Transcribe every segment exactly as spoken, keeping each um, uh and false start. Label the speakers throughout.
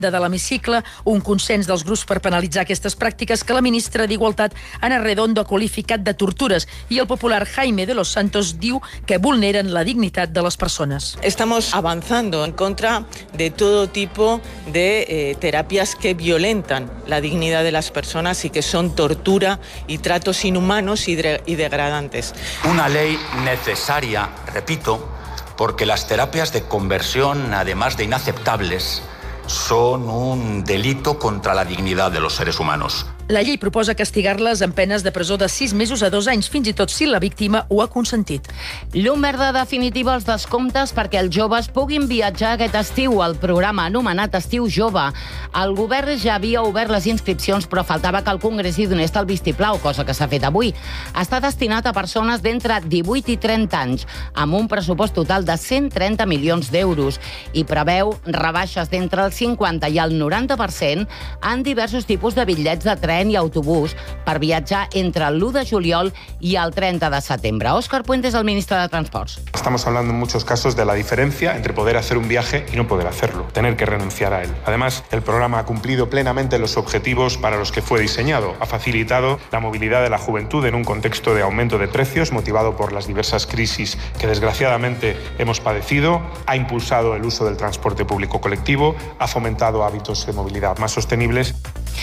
Speaker 1: de l'hemicicle, un consens dels grups per penalitzar aquestes pràctiques que la ministra d'Igualtat, Ana Redondo, ha qualificat de tortures, i el popular Jaime de los Santos diu que vulneren la dignitat de les persones.
Speaker 2: Estamos avanzando en contra de todo tipo de eh, terapias que violentan la dignidad de las personas y que son tortura y tratos inhumanos y, de, y degradantes.
Speaker 3: Una ley necesaria, repito, porque las terapias de conversión, además de inaceptables, son un delito contra la dignidad de los seres humanos.
Speaker 1: La llei proposa castigar-les amb penes de presó de sis mesos a dos anys, fins i tot si la víctima ho ha consentit.
Speaker 4: Llum verda definitiva als descomptes perquè els joves puguin viatjar aquest estiu. El programa anomenat Estiu Jove. El govern ja havia obert les inscripcions, però faltava que el Congrés hi donés el vistiplau, cosa que s'ha fet avui. Està destinat a persones d'entre divuit i trenta anys, amb un pressupost total de cent trenta milions d'euros, i preveu rebaixes d'entre el cinquanta i el noranta per cent en diversos tipus de bitllets de tren i autobús per viatjar entre l'u de juliol i el trenta de setembre. Óscar Puentes, el ministre de Transports.
Speaker 5: Estamos hablando en muchos casos de la diferencia entre poder hacer un viaje y no poder hacerlo, tener que renunciar a él. Además, el programa ha cumplido plenamente los objetivos para los que fue diseñado. Ha facilitado la movilidad de la juventud en un contexto de aumento de precios motivado por las diversas crisis que desgraciadamente hemos padecido. Ha impulsado el uso del transporte público colectivo, ha fomentado hábitos de movilidad más sostenibles.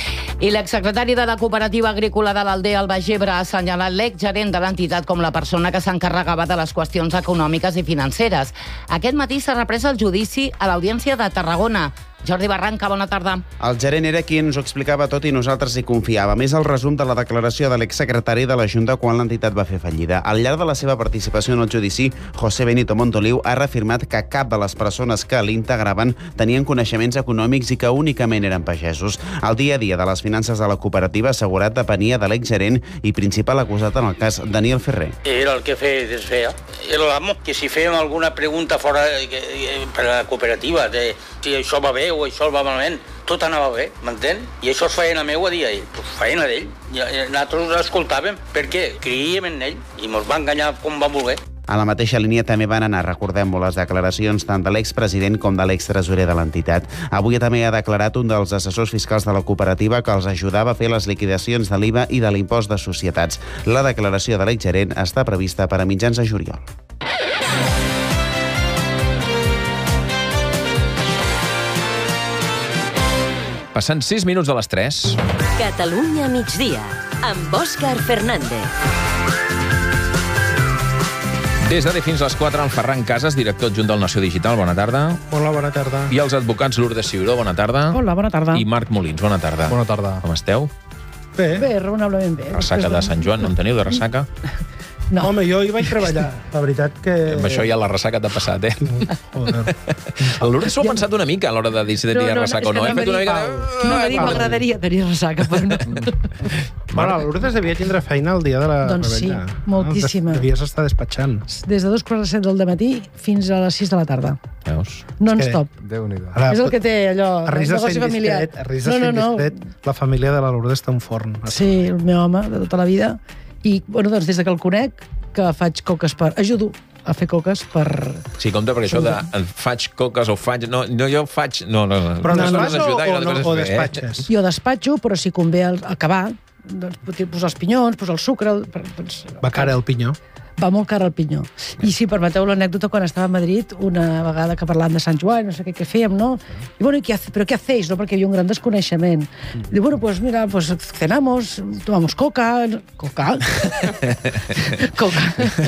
Speaker 4: I l'exsecretari de la Cooperativa Agrícola de l'Aldea, el Baix Ebre, ha assenyalat l'exgerent de l'entitat com la persona que s'encarregava de les qüestions econòmiques i financeres. Aquest matí s'ha reprès el judici a l'Audiència de Tarragona. Jordi Barranca, bona tarda.
Speaker 6: El gerent era qui ens ho explicava tot i nosaltres hi confiàvem. És el resum de la declaració de l'exsecretari de la Junta quan l'entitat va fer fallida. Al llarg de la seva participació en el judici, José Benito Montoliu ha reafirmat que cap de les persones que l'integraven tenien coneixements econòmics i que únicament eren pagesos. El dia a dia de les finances de la cooperativa assegurat depenia de l'exgerent i principal acusat en el cas, Daniel Ferrer.
Speaker 7: Era el que feia i desfeia. Era l'amo que si fèiem alguna pregunta fora per a la cooperativa, de si això va bé o això va malament, tot anava bé, m'entén? I això és feina meua, dia ell. Pues feina d'ell. Nosaltres l'escoltàvem perquè creiem en ell i ens va enganyar com va voler.
Speaker 6: A la mateixa línia també van anar, recordem-ho, les declaracions tant de l'expresident com de l'extresorer de l'entitat. Avui també ha declarat un dels assessors fiscals de la cooperativa que els ajudava a fer les liquidacions de l'I V A i de l'impost de societats. La declaració de l'exgerent està prevista per a mitjans de juliol.
Speaker 8: Passant sis minuts de les tres.
Speaker 9: Catalunya migdia, amb Òscar Fernández.
Speaker 8: Des de fins a les quatre, el Ferran Casas, director adjunt del Nació Digital. Bona tarda.
Speaker 10: Hola, bona tarda.
Speaker 8: I els advocats Lourdes Ciuró, bona tarda.
Speaker 11: Hola, bona tarda.
Speaker 8: I Marc Molins, bona tarda.
Speaker 10: Bona tarda.
Speaker 8: Com esteu?
Speaker 11: Bé. Bé, raonablement bé.
Speaker 8: Ressaca de Sant Joan, no en teniu de ressaca?
Speaker 11: No.
Speaker 10: Home, jo hi vaig treballar. La veritat que...
Speaker 8: Amb això ja la ressaca t'ha passat, eh?
Speaker 10: Joder.
Speaker 8: El Lourdes s'ho ha pensat una mica a l'hora de decidir no, no, ressaca o no.
Speaker 11: No, no, no, no m'ha dit, m'agradaria tenir ressaca, però no.
Speaker 10: Bueno, el Lourdes devia tindre feina el dia de la
Speaker 11: doncs
Speaker 10: rebella.
Speaker 11: Sí, moltíssima.
Speaker 10: Devies estar despatxant.
Speaker 11: Des de dos quarts de set del dematí fins a les sis de la tarda.
Speaker 8: Veus?
Speaker 11: Non-stop.
Speaker 10: Déu-n'hi-do.
Speaker 11: És el que té allò,
Speaker 10: el negoci
Speaker 11: familiar.
Speaker 10: A risc de ser indiscret, la família de la Lourdes té un forn.
Speaker 11: Sí, el meu home de tota la vida. I, bueno, doncs, des que el conec, que faig coques per... Ajudo a fer coques per...
Speaker 8: Sí, compte, perquè això de faig coques o faig... No, no jo faig... No, no, no.
Speaker 10: Però no, no,
Speaker 8: no,
Speaker 10: o, o, no, o
Speaker 8: fer,
Speaker 10: despatxes?
Speaker 11: Eh? Jo despatxo, però si convé acabar, doncs, posar els pinyons, posar el sucre... Doncs,
Speaker 10: va cara el pinyó.
Speaker 11: Va molt car el pinyó. I si permeteu l'anècdota, quan estava a Madrid, una vegada que parlàvem de Sant Joan, no sé què, què fèiem, no? I bueno, ¿qué hace? ¿Pero qué hacéis? ¿No? Perquè hi havia un gran desconeixement. Mm. I bueno, pues mira, pues cenamos, tomamos coca... Coca? Coca.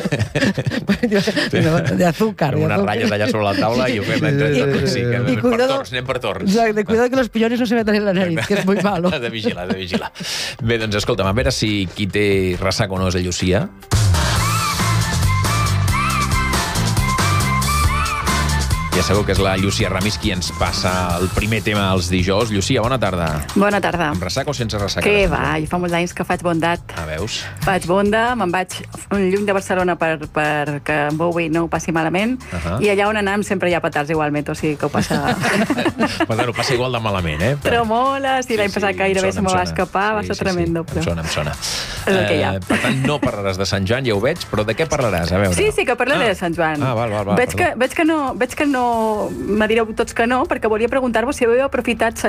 Speaker 11: de azúcar.
Speaker 8: Unes ratlles allà sobre la taula i ho fem entre tots. Sí, que per torns, anem per torns.
Speaker 11: Exacte, cuidado que los piñones no se metan en la nariz, que és muy malo.
Speaker 8: De vigilar, de vigilar. Bé, doncs escolta'm, a veure si qui té ressaca o no és el Llucia. Ja sabeu que és la Llúcia Ramis qui ens passa el primer tema als dijous. Llúcia, bona tarda.
Speaker 12: Bona tarda.
Speaker 8: Amb ressaca o sense ressaca?
Speaker 12: Què va? I fa molts anys que faig bondat.
Speaker 8: Ah, veus?
Speaker 12: Faig bonda, me'n vaig lluny de Barcelona per, per que en Bowie no ho passi malament, uh -huh. I allà on anem sempre hi ha petards igualment, o sigui que ho passa...
Speaker 8: Per tant, ho passa igual de malament, eh?
Speaker 12: Però mola, si sí, l'any sí, passat gairebé se me va escapar, va ser sí, tremendo.
Speaker 8: Sí, em sona, em sona.
Speaker 12: És el que hi ha.
Speaker 8: Eh, per tant, no parlaràs de Sant Joan, ja ho veig, però de què parlaràs? A veure.
Speaker 12: Sí, sí que parlaré ah. de Sant Joan.
Speaker 8: Ah, val, val, val.
Speaker 12: Veig que, veig que, no, veig que no no me direu tots que no, perquè volia preguntar-vos si haveu aprofitat